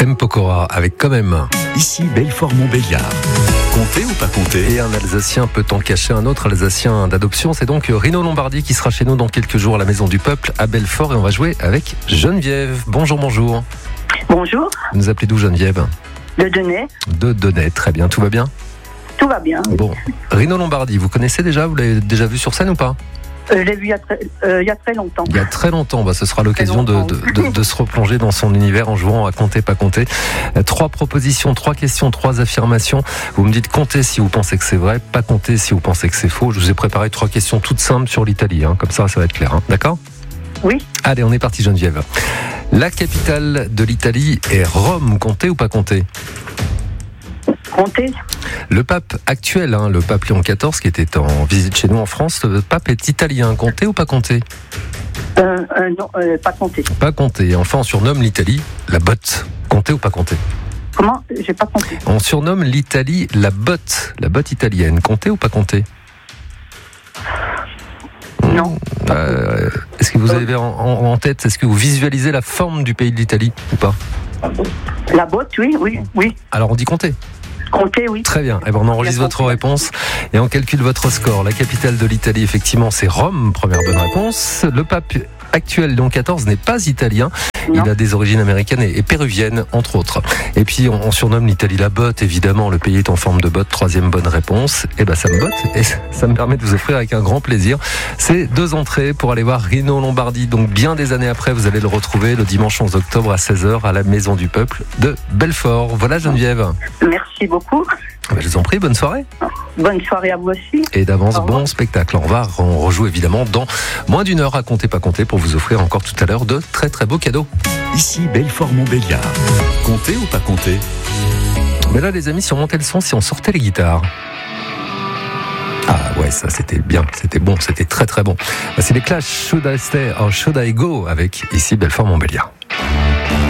M. Pokora avec quand même. Ici Belfort-Montbéliard. Compter ou pas compter? Et un Alsacien peut en cacher un autre Alsacien d'adoption. C'est donc Rino Lombardi qui sera chez nous dans quelques jours à la Maison du Peuple à Belfort. Et on va jouer avec Geneviève. Bonjour. Bonjour. Vous nous appelez d'où, Geneviève? De Denay. De Denay, très bien. Tout va bien? Tout va bien. Bon, Rino Lombardi, vous connaissez déjà? Vous l'avez déjà vu sur scène ou pas? Je l'ai vu il y a très longtemps. Il y a très longtemps, ce sera l'occasion de se replonger dans son univers en jouant à compter, pas compter. 3 propositions, 3 questions, 3 affirmations. Vous me dites compter si vous pensez que c'est vrai, pas compter si vous pensez que c'est faux. Je vous ai préparé 3 questions toutes simples sur l'Italie, comme ça va être clair, d'accord? Oui. Allez, on est parti, Geneviève. La capitale de l'Italie est Rome, compter ou pas compter? Compter. Le pape actuel, le pape Léon XIV, qui était en visite chez nous en France, le pape est italien. Compter ou pas compter? Non, pas compter. Pas compter. Enfin, on surnomme l'Italie la botte. Compter ou pas compter? Comment? J'ai pas compris. On surnomme l'Italie la botte italienne. Compter ou pas compter? Non. Est-ce que vous avez en tête, est-ce que vous visualisez la forme du pays de l'Italie ou pas? La botte, oui. Alors on dit compter. Compter, oui. Très bien. On enregistre votre réponse et on calcule votre score. La capitale de l'Italie, effectivement, c'est Rome. Première bonne réponse. Le pape actuel, Léon XIV, n'est pas italien. Non. Il a des origines américaines et péruviennes, entre autres. Et puis, on surnomme l'Italie la botte, évidemment. Le pays est en forme de botte. 3e bonne réponse. Ça me botte et ça me permet de vous offrir avec un grand plaisir ces 2 entrées pour aller voir Rino Lombardi. Donc, bien des années après, vous allez le retrouver le dimanche 11 octobre à 16h à la Maison du Peuple de Belfort. Voilà, Geneviève. Merci beaucoup. Je vous en prie, bonne soirée. Bonne soirée à vous aussi. Et d'avance, bon spectacle. On rejoue évidemment dans moins d'1 heure à compter, pas compter, pour vous offrir encore tout à l'heure de très très beaux cadeaux. Ici Belfort-Montbéliard. Compter ou pas compter? Mais là, les amis, si on montait le son, si on sortait les guitares. Ah ouais, ça c'était bien, c'était bon, c'était très très bon. C'est les Clash, Should I Stay or Should I Go, avec ici Belfort-Montbéliard.